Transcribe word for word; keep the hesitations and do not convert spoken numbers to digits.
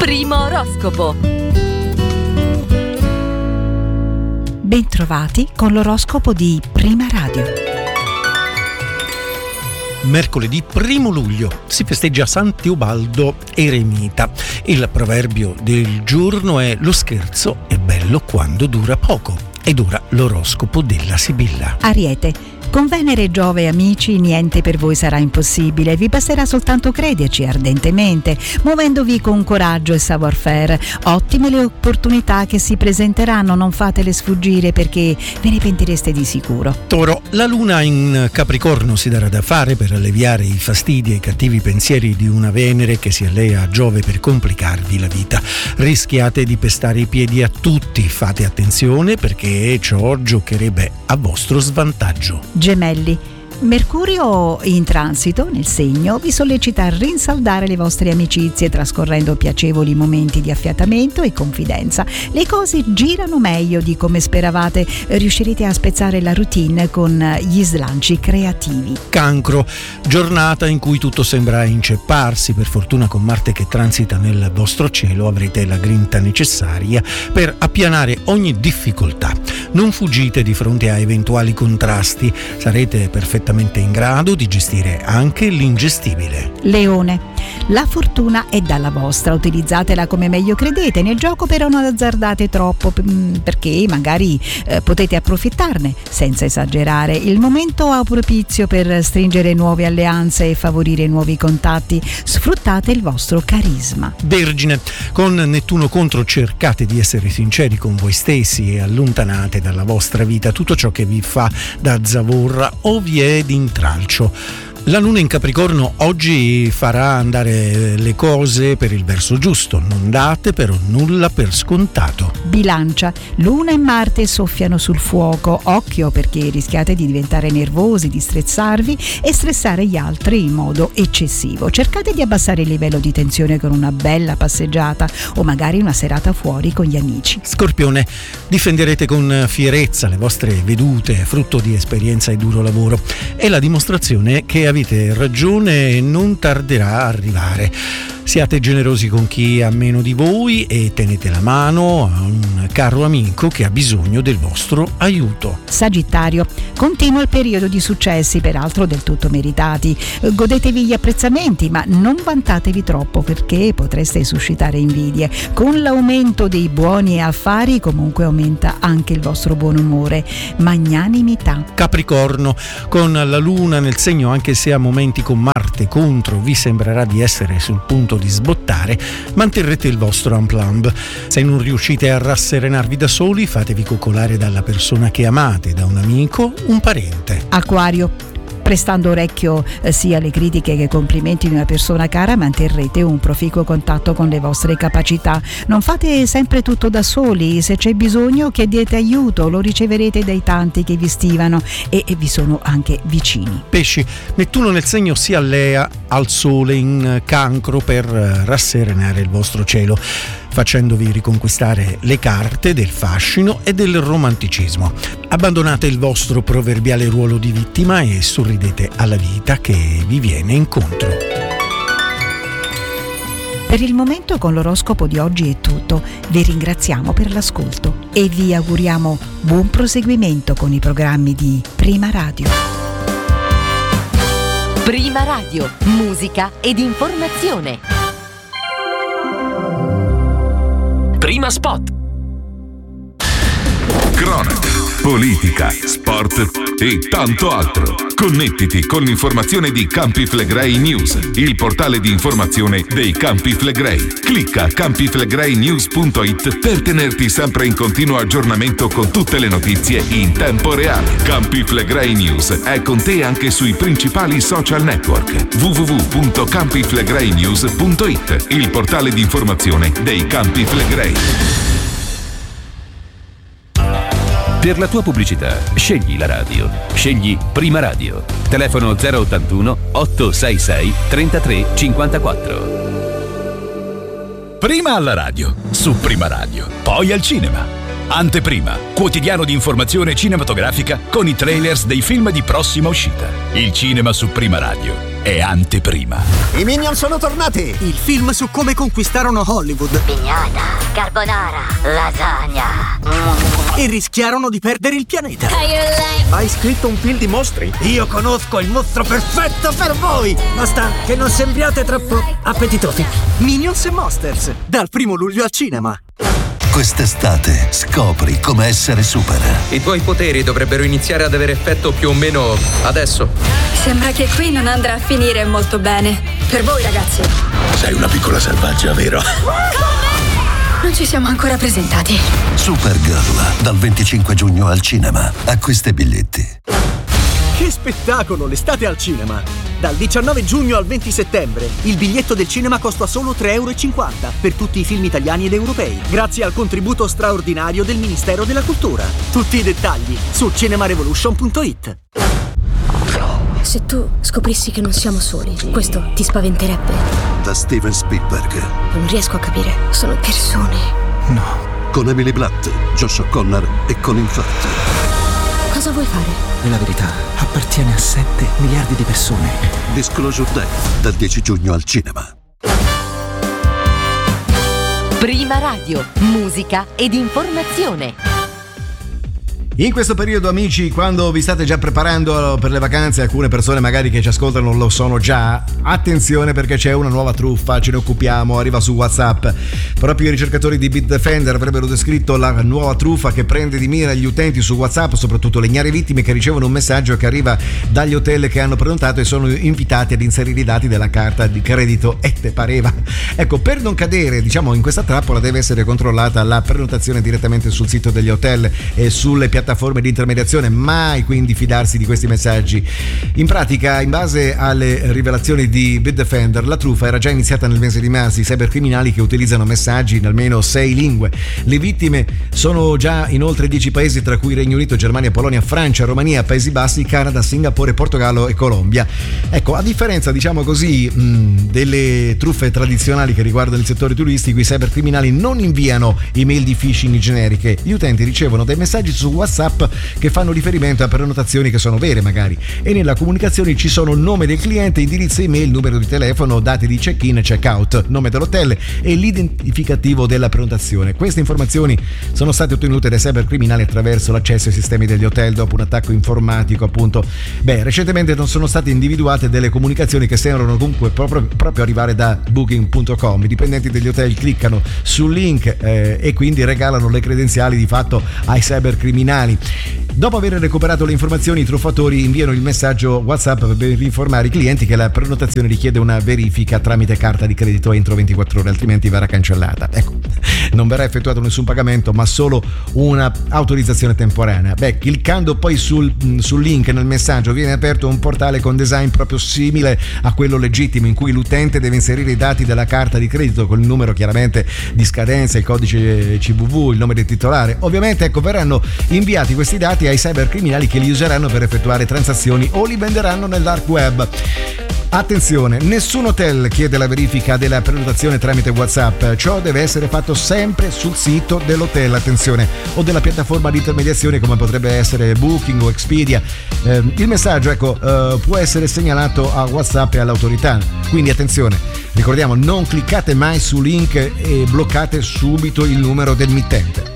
Primo oroscopo. Bentrovati con l'oroscopo di Prima Radio. Mercoledì primo luglio si festeggia San Teobaldo Eremita. Il proverbio del giorno è: lo scherzo è bello quando dura poco. Ed ora l'oroscopo della Sibilla. Ariete. Con Venere e Giove amici, niente per voi sarà impossibile, vi basterà soltanto crederci ardentemente, muovendovi con coraggio e savoir-faire. Ottime le opportunità che si presenteranno, non fatele sfuggire perché ve ne pentireste di sicuro. Toro, la luna in Capricorno si darà da fare per alleviare i fastidi e i cattivi pensieri di una Venere che si allea a Giove per complicarvi la vita. Rischiate di pestare i piedi a tutti, fate attenzione perché ciò giocherebbe a vostro svantaggio. Gemelli. Mercurio in transito nel segno vi sollecita a rinsaldare le vostre amicizie trascorrendo piacevoli momenti di affiatamento e confidenza. Le cose girano meglio di come speravate, riuscirete a spezzare la routine con gli slanci creativi. Cancro, giornata in cui tutto sembra incepparsi. Per fortuna con Marte che transita nel vostro cielo avrete la grinta necessaria per appianare ogni difficoltà. Non fuggite di fronte a eventuali contrasti, sarete perfettamente in grado di gestire anche l'ingestibile. Leone. La fortuna è dalla vostra, utilizzatela come meglio credete. Nel gioco però non azzardate troppo perché magari eh, potete approfittarne senza esagerare. Il momento è propizio per stringere nuove alleanze e favorire nuovi contatti. Sfruttate il vostro carisma. Vergine. Con Nettuno contro cercate di essere sinceri con voi stessi e allontanate dalla vostra vita tutto ciò che vi fa da zavorra o vi è d'intralcio. La luna in Capricorno oggi farà andare le cose per il verso giusto, non date però nulla per scontato. Bilancia. Luna e Marte soffiano sul fuoco, occhio perché rischiate di diventare nervosi, di stressarvi e stressare gli altri in modo eccessivo. Cercate di abbassare il livello di tensione con una bella passeggiata o magari una serata fuori con gli amici. Scorpione. Difenderete con fierezza le vostre vedute, frutto di esperienza e duro lavoro. È la dimostrazione che avete ragione e non tarderà a arrivare. Siate generosi con chi ha meno di voi e tenete la mano a un caro amico che ha bisogno del vostro aiuto. Sagittario. Continua il periodo di successi, peraltro del tutto meritati. Godetevi gli apprezzamenti, ma non vantatevi troppo perché potreste suscitare invidie. Con l'aumento dei buoni affari comunque aumenta anche il vostro buon umore. Magnanimità. Capricorno. Con la luna nel segno, anche se a momenti con Marte contro vi sembrerà di essere sul punto di sbottare, manterrete il vostro aplomb. Se non riuscite a rasserenarvi da soli, fatevi coccolare dalla persona che amate, da un amico, un parente. Acquario. Prestando orecchio eh, sia alle critiche che ai complimenti di una persona cara, manterrete un proficuo contatto con le vostre capacità. Non fate sempre tutto da soli, se c'è bisogno chiedete aiuto, lo riceverete dai tanti che vi stimano e, e vi sono anche vicini. Pesci. Nettuno nel segno si allea al Sole in Cancro per rasserenare il vostro cielo, facendovi riconquistare le carte del fascino e del romanticismo. Abbandonate il vostro proverbiale ruolo di vittima e sorridete alla vita che vi viene incontro. Per il momento con l'oroscopo di oggi è tutto. Vi ringraziamo per l'ascolto e vi auguriamo buon proseguimento con i programmi di Prima Radio. Prima Radio, musica ed informazione. Prima Spot. Cronaca, politica, sport e tanto altro. Connettiti con l'informazione di Campi Flegrei News, il portale di informazione dei Campi Flegrei. Clicca campi flegrei news punto it per tenerti sempre in continuo aggiornamento con tutte le notizie in tempo reale. Campi Flegrei News è con te anche sui principali social network. w w w punto campi flegrei news punto it, il portale di informazione dei Campi Flegrei. Per la tua pubblicità, scegli la radio. Scegli Prima Radio. Telefono zero ottantuno otto sei sei trentatré cinquantaquattro. Prima alla radio, su Prima Radio, poi al cinema. Anteprima, quotidiano di informazione cinematografica con i trailers dei film di prossima uscita. Il cinema su Prima Radio è Anteprima. I Minion sono tornati! Il film su come conquistarono Hollywood. Pignata, carbonara, lasagna. E rischiarono di perdere il pianeta. Hai scritto un film di mostri? Io conosco il mostro perfetto per voi! Basta che non sembriate troppo appetitosi. Minions e Monsters, dal primo luglio al cinema. Quest'estate scopri come essere super. I tuoi poteri dovrebbero iniziare ad avere effetto più o meno adesso. Sembra che qui non andrà a finire molto bene. Per voi, ragazzi. Sei una piccola selvaggia, vero? Non ci siamo ancora presentati. Supergirl, dal venticinque giugno al cinema. Acquista i biglietti. Che spettacolo, l'estate al cinema! Dal diciannove giugno al venti settembre, il biglietto del cinema costa solo tre e cinquanta euro per tutti i film italiani ed europei, grazie al contributo straordinario del Ministero della Cultura. Tutti i dettagli su cinemarevolution punto it. Se tu scoprissi che non siamo soli, questo ti spaventerebbe? Da Steven Spielberg. Non riesco a capire, sono persone. No. Con Emily Blunt, Josh O'Connor e Colin Firth. Cosa vuoi fare? E la verità appartiene a sette miliardi di persone. Disclosure Day, dal dieci giugno al cinema. Prima Radio, musica ed informazione. In questo periodo, amici, quando vi state già preparando per le vacanze, alcune persone magari che ci ascoltano lo sono già, attenzione perché c'è una nuova truffa, ce ne occupiamo, arriva su WhatsApp. Proprio i ricercatori di Bitdefender avrebbero descritto la nuova truffa che prende di mira gli utenti su WhatsApp, soprattutto le ignare vittime che ricevono un messaggio che arriva dagli hotel che hanno prenotato e sono invitati ad inserire i dati della carta di credito. E te pareva? Ecco, per non cadere, diciamo, in questa trappola deve essere controllata la prenotazione direttamente sul sito degli hotel e sulle piattaforme forme di intermediazione, mai quindi fidarsi di questi messaggi. In pratica, in base alle rivelazioni di Bitdefender, la truffa era già iniziata nel mese di marzo. I cybercriminali che utilizzano messaggi in almeno sei lingue. Le vittime sono già in oltre dieci paesi, tra cui Regno Unito, Germania, Polonia, Francia, Romania, Paesi Bassi, Canada, Singapore, Portogallo e Colombia. Ecco, a differenza, diciamo così, mh, delle truffe tradizionali che riguardano il settore turistico, i cybercriminali non inviano email di phishing generiche. Gli utenti ricevono dei messaggi su WhatsApp che fanno riferimento a prenotazioni che sono vere magari, e nella comunicazione ci sono nome del cliente, indirizzo email, numero di telefono, date di check-in e check-out, nome dell'hotel e l'identificativo della prenotazione. Queste informazioni sono state ottenute dai cybercriminali attraverso l'accesso ai sistemi degli hotel dopo un attacco informatico, appunto. Beh, recentemente non sono state individuate delle comunicazioni che sembrano comunque proprio, proprio arrivare da booking punto com. I dipendenti degli hotel cliccano sul link eh, e quindi regalano le credenziali di fatto ai cybercriminali. Dopo aver recuperato le informazioni, i truffatori inviano il messaggio WhatsApp per informare i clienti che la prenotazione richiede una verifica tramite carta di credito entro ventiquattro ore, altrimenti verrà cancellata. Ecco, non verrà effettuato nessun pagamento, ma solo una autorizzazione temporanea. Beh, cliccando poi sul, sul link nel messaggio viene aperto un portale con design proprio simile a quello legittimo, in cui l'utente deve inserire i dati della carta di credito con il numero chiaramente di scadenza, il codice C V V, il nome del titolare. Ovviamente, ecco, verranno inviati questi dati ai cybercriminali che li useranno per effettuare transazioni o li venderanno nel dark web. Attenzione, nessun hotel chiede la verifica della prenotazione tramite WhatsApp, ciò deve essere fatto sempre sul sito dell'hotel, attenzione, o della piattaforma di intermediazione come potrebbe essere Booking o Expedia. Eh, il messaggio, ecco, eh, può essere segnalato a WhatsApp e all'autorità, quindi attenzione, ricordiamo, non cliccate mai su link e bloccate subito il numero del mittente.